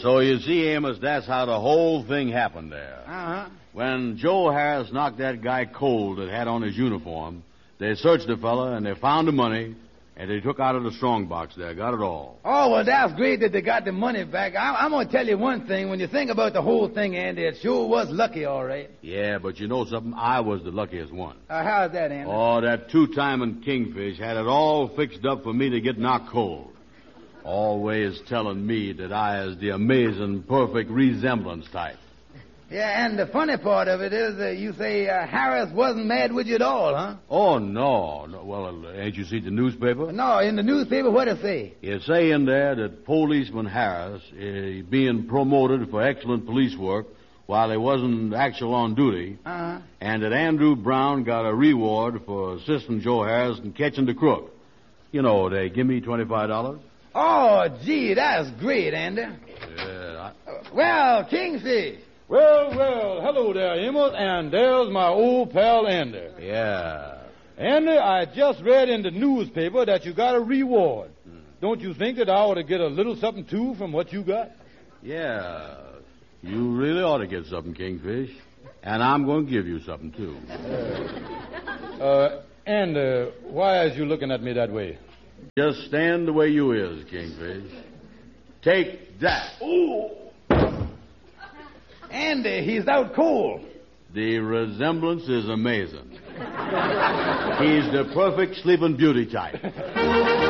So you see, Amos, that's how the whole thing happened there. Uh-huh. When Joe Harris knocked that guy cold that had on his uniform, they searched the fella and they found the money, and they took out of the strong box there. Got it all. Oh, well, that's great that they got the money back. I'm going to tell you one thing. When you think about the whole thing, Andy, it sure was lucky, all right. Yeah, but you know something? I was the luckiest one. How's that, Andy? Oh, that two-timing Kingfish had it all fixed up for me to get knocked cold. Always telling me that I is the amazing, perfect resemblance type. Yeah, and the funny part of it is that you say Harris wasn't mad with you at all, huh? Oh, no. Well, ain't you seen the newspaper? No, in the newspaper, what'd it say? It say in there that Policeman Harris is being promoted for excellent police work while he wasn't actual on duty, and that Andrew Brown got a reward for assisting Joe Harris in catching the crook. You know, they give me $25. Oh, gee, that's great, Andy. Yeah. Well, Kingfish. Well, hello there, Amos, and there's my old pal Andy. Yeah. Andy, I just read in the newspaper that you got a reward. Don't you think that I ought to get a little something, too, from what you got? Yeah. You really ought to get something, Kingfish. And I'm going to give you something, too. Andy, why is you looking at me that way? Just stand the way you is, Kingfish. Take that. Ooh. Andy, he's out cold. The resemblance is amazing. He's the perfect sleeping beauty type.